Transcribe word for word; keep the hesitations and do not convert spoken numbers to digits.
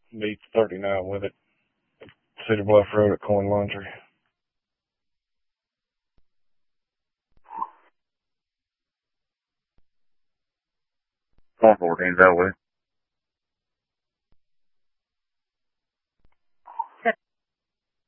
meets thirty-nine with it. Cedar Bluff Road at Coin Laundry. one fourteen, that way.